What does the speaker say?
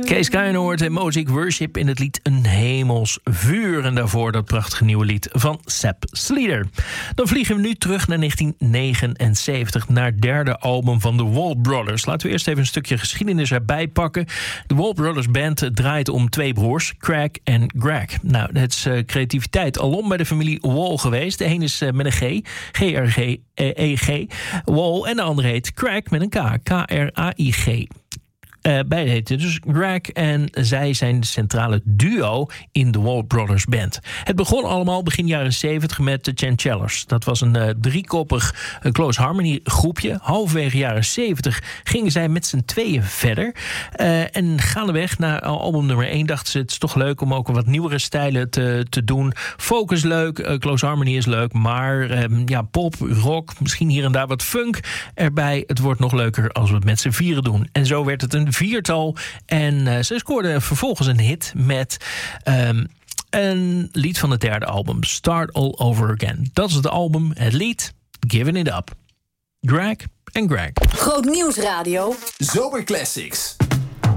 Kees Kuijnoord en Mosaic Worship in het lied Een Hemels Vuur. En daarvoor dat prachtige nieuwe lied van Sepp Sleater. Dan vliegen we nu terug naar 1979, naar het derde album van de Wall Brothers. Laten we eerst even een stukje geschiedenis erbij pakken. De Wall Brothers Band draait om twee broers, Craig en Greg. Nou, het is creativiteit alom bij de familie Wall geweest. De een is met een G, G-R-G-E-G, Wall. En de andere heet Craig met een K, K-R-A-I-G. Beide heten dus Greg en zij zijn de centrale duo in de Wall Brothers Band. Het begon allemaal begin jaren 70 met de Chanchellers. Dat was een driekoppig close harmony groepje. Halverwege jaren 70 gingen zij met z'n tweeën verder. En gaandeweg naar album nummer 1 dachten ze, het is toch leuk om ook wat nieuwere stijlen te doen. Folk is leuk, close harmony is leuk, maar pop, rock, misschien hier en daar wat funk erbij. Het wordt nog leuker als we het met z'n vieren doen. En zo werd het een viertal. En ze scoorden vervolgens een hit met een lied van het derde album, Start All Over Again. Dat is het album, het lied Giving It Up. Greg en Greg. Groot Nieuws Radio. Zomerclassics.